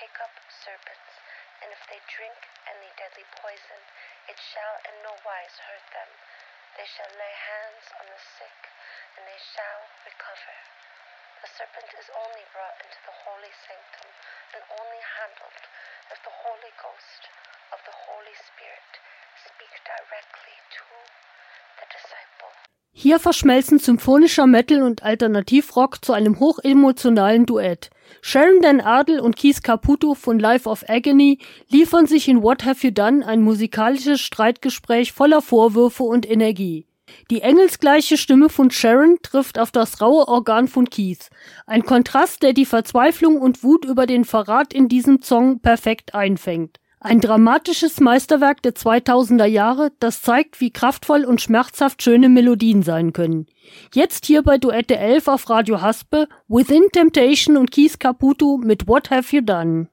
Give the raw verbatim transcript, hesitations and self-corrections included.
take up serpents, and if they drink any deadly poison, it shall in no wise hurt them. They shall lay hands on the sick, and they shall recover. The serpent is only brought into the holy sanctum and only handled if the Holy Ghost of the Holy Spirit speak directly to the disciple. Hier verschmelzen symphonischer Metal und Alternativrock zu einem hochemotionalen Duett. Sharon Dan Adel und Keith Caputo von Life of Agony liefern sich in What Have You Done ein musikalisches Streitgespräch voller Vorwürfe und Energie. Die engelsgleiche Stimme von Sharon trifft auf das raue Organ von Keith. Ein Kontrast, der die Verzweiflung und Wut über den Verrat in diesem Song perfekt einfängt. Ein dramatisches Meisterwerk der zweitausender Jahre, das zeigt, wie kraftvoll und schmerzhaft schöne Melodien sein können. Jetzt hier bei Duette elf auf Radio Haspe, Within Temptation und Keith Caputo mit What Have You Done?